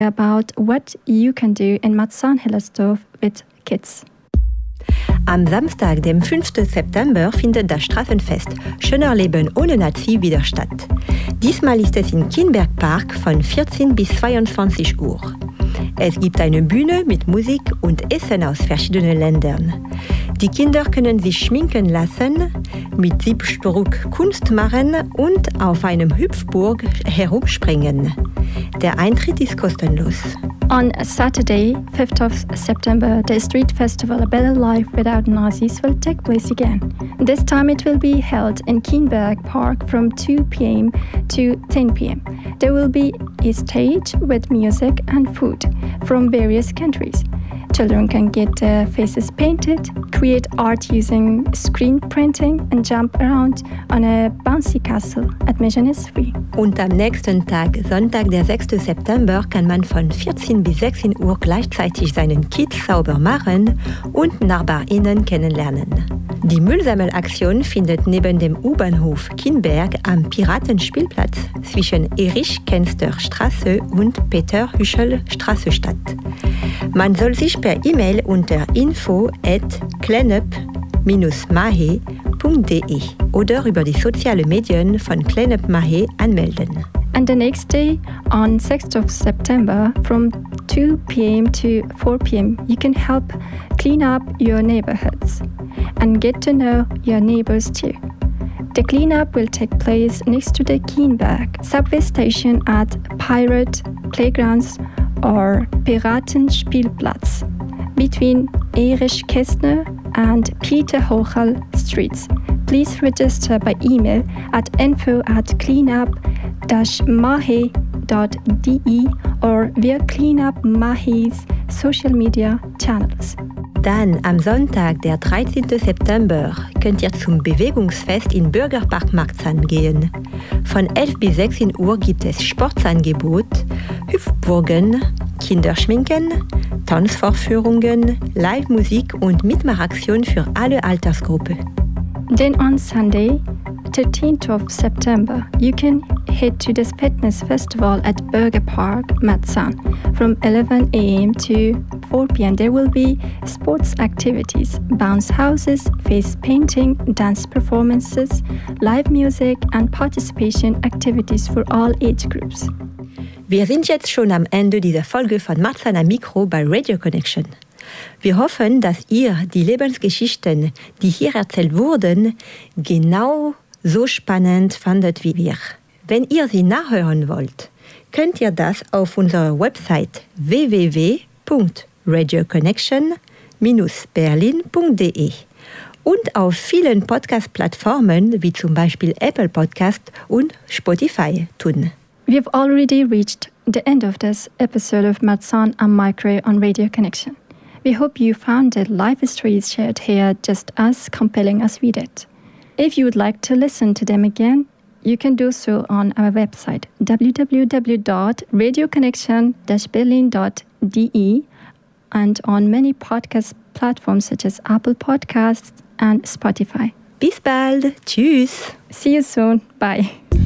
about what you can do in Marzahn-Hellersdorf with kids. Am Samstag, dem 5. September, findet das Straßenfest Schöner Leben ohne Nazi wieder statt. Diesmal ist es im Kienbergpark von 14 bis 22 Uhr. Es gibt eine Bühne mit Musik und Essen aus verschiedenen Ländern. Die Kinder können sich schminken lassen, mit Siebdruck Kunst machen und auf einem Hüpfburg herumspringen. Der Eintritt ist kostenlos. On Saturday, 5th of September, the street festival A Better Life Without Nazis will take place again. This time it will be held in Kienberg Park from 2 p.m. to 10 p.m. There will be a stage with music and food from various countries. Children can get their faces painted, create art using screen printing and jump around on a bouncy castle. Admission is free. Und am nächsten Tag, Sonntag, der 6. September, kann man von 14 bis 16 Uhr gleichzeitig seinen Kiez sauber machen und NachbarInnen kennenlernen. Die Müllsammelaktion findet neben dem U-Bahnhof Kienberg am Piratenspielplatz zwischen Erich-Kenster-Straße und Peter-Hüschel-Straße statt. Man soll sich per E-Mail unter info@cleanup-mahe.de oder über die sozialen Medien von Cleanup Mahe anmelden. And the next day, on 6th of September, from 2 p.m. to 4 p.m., you can help clean up your neighborhoods and get to know your neighbors too. The cleanup will take place next to the Kienberg subway station at Pirate Playgrounds or Piratenspielplatz between Erich Kästner and Peter Hochel streets. Please register by email at info@cleanup-mahe.de or via Cleanup Mahe's social media channels. Dann am Sonntag, der 13. September, könnt ihr zum Bewegungsfest in Bürgerpark Marzahn gehen. Von 11 bis 16 Uhr gibt es Sportangebot, Hüpfburgen, Kinderschminken, Tanzvorführungen, Live-Musik und Mitmachaktion für alle Altersgruppen. Then on Sunday, 13th of September, you can head to the Fitness Festival at Burger Park, Marzahn. From 11 a.m. to 4 p.m. there will be sports activities, bounce houses, face painting, dance performances, live music and participation activities for all age groups. Wir sind jetzt schon am Ende dieser Folge von Marzahn am Mikro bei Radio Connection. Wir hoffen, dass ihr die Lebensgeschichten, die hier erzählt wurden, genau so spannend fandet wie wir. Wenn ihr sie nachhören wollt, könnt ihr das auf unserer Website www.radioconnection-berlin.de und auf vielen Podcast-Plattformen wie zum Beispiel Apple Podcast und Spotify tun. We've already reached the end of this episode of Marzahn am Micro on Radio Connection. We hope you found the life stories shared here just as compelling as we did. If you would like to listen to them again, you can do so on our website www.radioconnection-berlin.de and on many podcast platforms such as Apple Podcasts and Spotify. Bis bald. Tschüss. See you soon. Bye.